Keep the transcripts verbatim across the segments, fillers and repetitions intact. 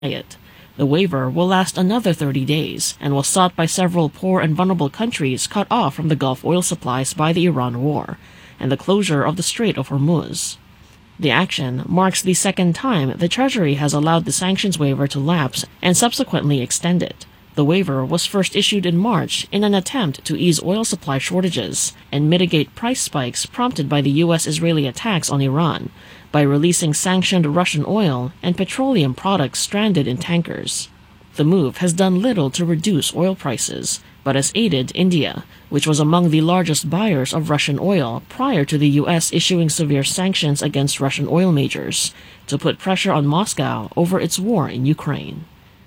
it. The waiver will last another thirty days and was sought by several poor and vulnerable countries cut off from the Gulf oil supplies by the Iran war and the closure of the Strait of Hormuz. The action marks the second time the Treasury has allowed the sanctions waiver to lapse and subsequently extend it. The waiver was first issued in March in an attempt to ease oil supply shortages and mitigate price spikes prompted by the U S-Israeli attacks on Iran by releasing sanctioned Russian oil and petroleum products stranded in tankers. The move has done little to reduce oil prices, but has aided India, which was among the largest buyers of Russian oil prior to the U S issuing severe sanctions against Russian oil majors, to put pressure on Moscow over its war in Ukraine.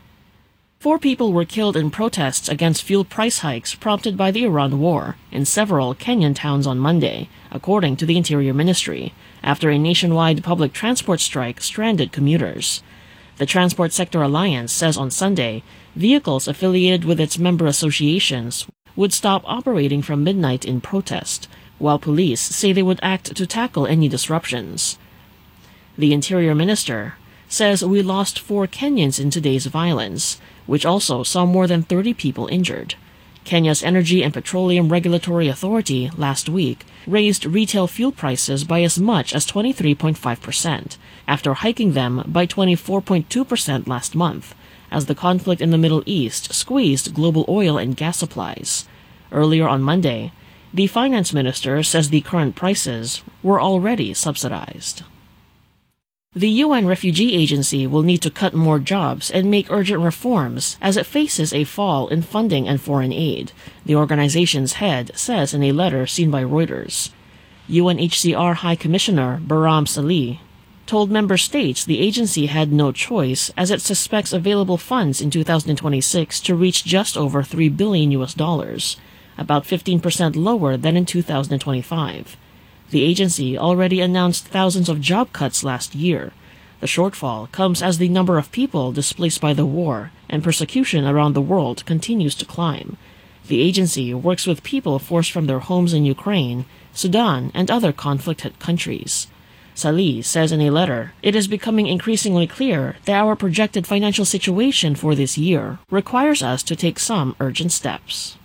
Four people were killed in protests against fuel price hikes prompted by the Iran war in several Kenyan towns on Monday, according to the Interior Ministry, after a nationwide public transport strike stranded commuters. The Transport Sector Alliance says on Sunday vehicles affiliated with its member associations would stop operating from midnight in protest, while police say they would act to tackle any disruptions. The Interior Minister says we lost four Kenyans in today's violence, which also saw more than thirty people injured. Kenya's Energy and Petroleum Regulatory Authority last week raised retail fuel prices by as much as twenty-three point five percent, after hiking them by twenty-four point two percent last month, as the conflict in the Middle East squeezed global oil and gas supplies. Earlier on Monday, the finance minister says the current prices were already subsidized. The U N Refugee Agency will need to cut more jobs and make urgent reforms as it faces a fall in funding and foreign aid, the organization's head says in a letter seen by Reuters. U N H C R High Commissioner Bahram Salih told member states the agency had no choice as it suspects available funds in two thousand twenty-six to reach just over three billion U S dollars, about fifteen percent lower than in two thousand twenty-five. The agency already announced thousands of job cuts last year. The shortfall comes as the number of people displaced by the war and persecution around the world continues to climb. The agency works with people forced from their homes in Ukraine, Sudan, and other conflict-hit countries. Salih says in a letter, "It is becoming increasingly clear that our projected financial situation for this year requires us to take some urgent steps."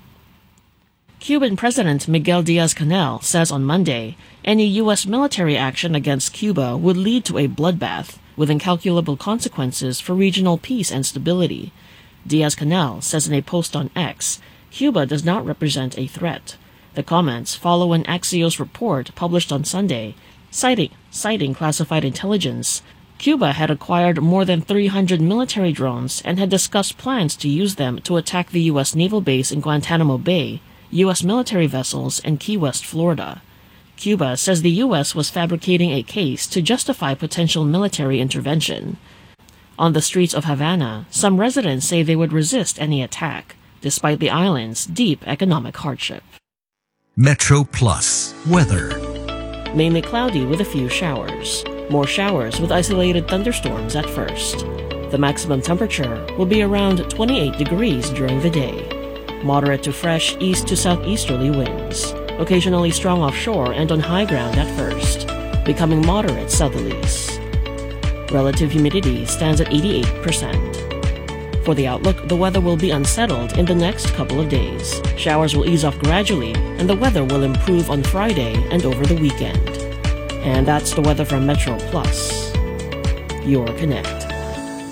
Cuban President Miguel Diaz-Canel says on Monday any U S military action against Cuba would lead to a bloodbath with incalculable consequences for regional peace and stability. Diaz-Canel says in a post on X, Cuba does not represent a threat. The comments follow an Axios report published on Sunday, citing, citing classified intelligence. Cuba had acquired more than three hundred military drones and had discussed plans to use them to attack the U S naval base in Guantanamo Bay, U S military vessels, and Key West, Florida. Cuba says the U S was fabricating a case to justify potential military intervention. On the streets of Havana, some residents say they would resist any attack, despite the island's deep economic hardship. Metro Plus weather. Mainly cloudy with a few showers. More showers with isolated thunderstorms at first. The maximum temperature will be around twenty-eight degrees during the day. Moderate to fresh east to southeasterly winds. Occasionally strong offshore and on high ground at first, becoming moderate southerlies. Relative humidity stands at eighty-eight percent. For the outlook, the weather will be unsettled in the next couple of days. Showers will ease off gradually, and the weather will improve on Friday and over the weekend. And that's the weather from Metro Plus, your Connect.